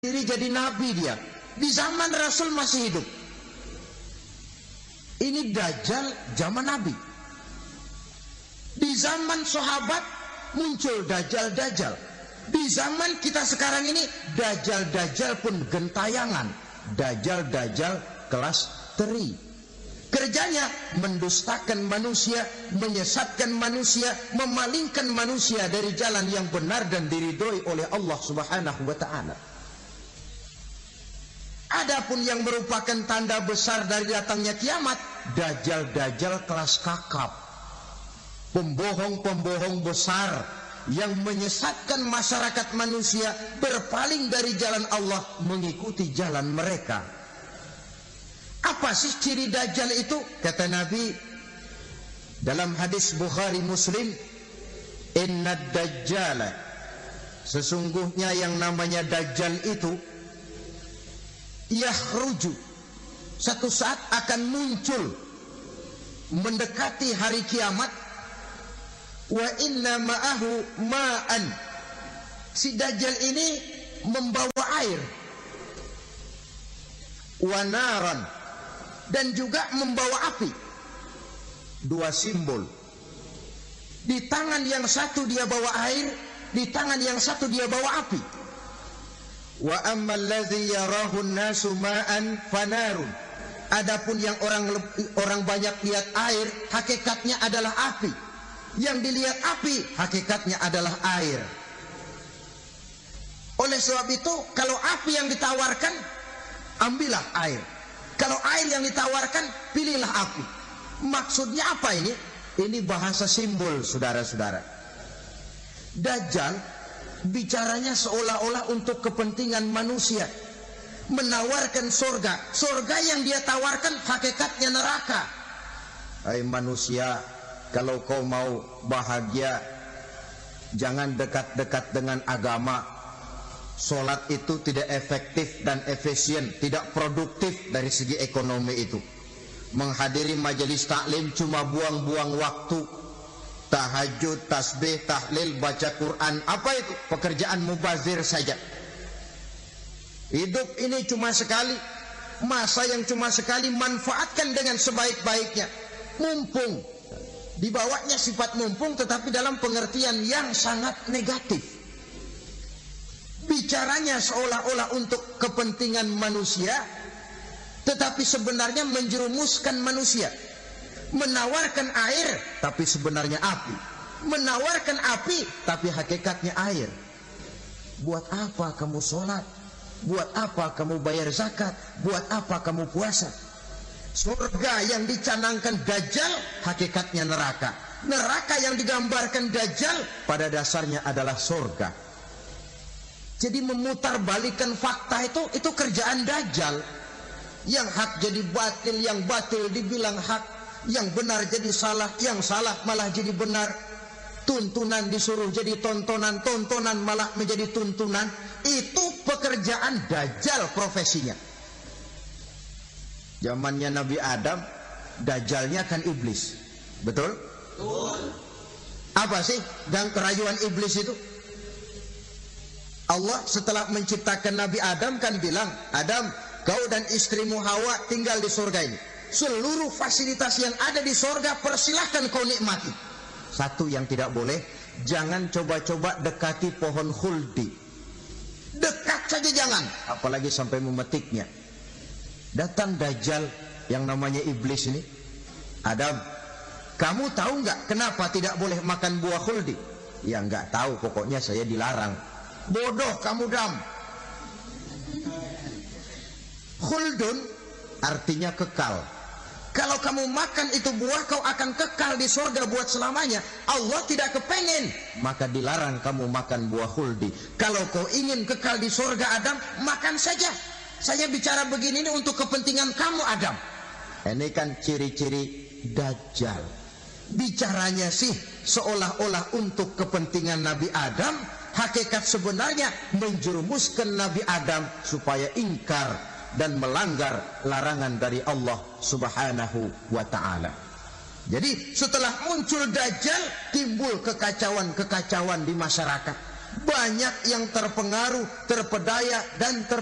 diri jadi nabi dia. Di zaman Rasul masih hidup. Ini Dajjal zaman Nabi. Di zaman sahabat muncul Dajjal-Dajjal. Di zaman kita sekarang ini Dajjal-Dajjal pun gentayangan. Dajjal-Dajjal kelas teri. Kerjanya mendustakan manusia, menyesatkan manusia, memalingkan manusia dari jalan yang benar dan diridhoi oleh Allah Subhanahu wa ta'ala. Adapun yang merupakan tanda besar dari datangnya kiamat, Dajjal-Dajjal kelas kakap, pembohong-pembohong besar yang menyesatkan masyarakat manusia berpaling dari jalan Allah mengikuti jalan mereka. Apa sih ciri Dajjal itu? Kata Nabi dalam hadis Bukhari Muslim, "Inna Dajjala", sesungguhnya yang namanya Dajjal itu yakhruju, satu saat akan muncul mendekati hari kiamat. Wa inna ma'ahu ma'an, si Dajjal ini membawa air, wa naran, dan juga membawa api. Dua simbol. Di tangan yang satu dia bawa air, di tangan yang satu dia bawa api. Wa ammal ladzi yarahu an-nasu ma'an fanarun. Adapun yang orang banyak lihat air, hakikatnya adalah api. Yang dilihat api, hakikatnya adalah air. Oleh sebab itu, kalau api yang ditawarkan, ambillah air. Kalau air yang ditawarkan, pilihlah api. Maksudnya apa ini? Ini bahasa simbol, saudara-saudara. Dajjal bicaranya seolah-olah untuk kepentingan manusia, menawarkan surga. Surga yang dia tawarkan hakikatnya neraka. Hai manusia, kalau kau mau bahagia, jangan dekat-dekat dengan agama. Solat itu tidak efektif dan efisien, tidak produktif dari segi ekonomi itu. Menghadiri majelis taklim cuma buang-buang waktu. Tahajud, tasbih, tahlil, baca Quran, apa itu? Pekerjaan mubazir saja. Hidup ini cuma sekali, masa yang cuma sekali, manfaatkan dengan sebaik-baiknya. Mumpung, dibawanya sifat mumpung tetapi dalam pengertian yang sangat negatif. Bicaranya seolah-olah untuk kepentingan manusia, tetapi sebenarnya menjerumuskan manusia. Menawarkan air, tapi sebenarnya api. Menawarkan api, tapi hakikatnya air. Buat apa kamu sholat? Buat apa kamu bayar zakat? Buat apa kamu puasa? Surga yang dicanangkan Dajjal, hakikatnya neraka. Neraka yang digambarkan Dajjal, pada dasarnya adalah surga. Jadi memutarbalikkan fakta itu kerjaan Dajjal. Yang hak jadi batil, yang batil dibilang hak. Yang benar jadi salah, yang salah malah jadi benar. Tuntunan disuruh jadi tontonan, tontonan malah menjadi tuntunan. Itu pekerjaan Dajjal profesinya. Zamannya Nabi Adam, Dajjalnya kan iblis. Betul? Betul. Apa sih dan kerayuan iblis itu? Allah setelah menciptakan Nabi Adam kan bilang, Adam, kau dan istrimu Hawa tinggal di surga ini. Seluruh fasilitas yang ada di sorga persilahkan kau nikmati. Satu yang tidak boleh, jangan coba-coba dekati pohon khuldi. Dekat saja jangan, apalagi sampai memetiknya. Datang Dajjal yang namanya iblis ini. Adam, kamu tahu nggak kenapa tidak boleh makan buah khuldi? Ya nggak tahu, pokoknya saya dilarang. Bodoh kamu Dam. Khuldun artinya kekal. Kalau kamu makan itu buah, kau akan kekal di surga buat selamanya. Allah tidak kepengen, maka dilarang kamu makan buah khuldi. Kalau kau ingin kekal di surga Adam, makan saja. Saya bicara begini ini untuk kepentingan kamu Adam. Ini kan ciri-ciri Dajjal. Bicaranya sih seolah-olah untuk kepentingan Nabi Adam, hakikat sebenarnya menjerumuskan Nabi Adam supaya ingkar dan melanggar larangan dari Allah Subhanahu wa ta'ala. Jadi setelah muncul Dajjal, timbul kekacauan-kekacauan di masyarakat. banyak yang terpengaruh, terpedaya dan